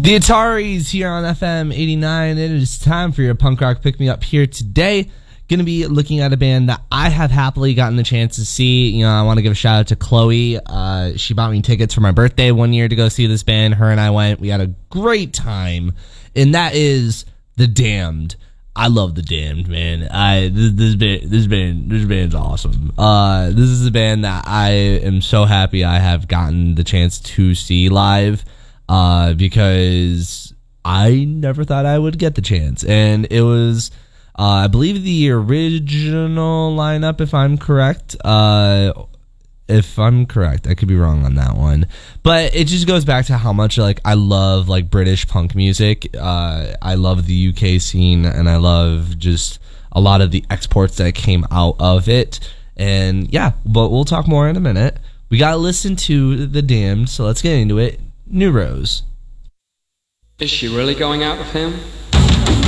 The Ataris here on FM 89. It is time for your punk rock pick me up here today. Going to be looking at a band that I have happily gotten the chance to see. You know, I want to give a shout out to Chloe. She bought me tickets for my birthday one year to go see this band. Her and I went. We had a great time, and that is The Damned. I love The Damned, man. This band's awesome. This is a band that I am so happy I have gotten the chance to see live, because I never thought I would get the chance. And it was, I believe, the original lineup, if I'm correct. I could be wrong on that one, but it just goes back to how much I love British punk music. I love the UK scene, and I love just a lot of the exports that came out of it. And yeah, but we'll talk more in a minute. We gotta listen to The Damned, so let's get into it. New Rose. Is she really going out with him?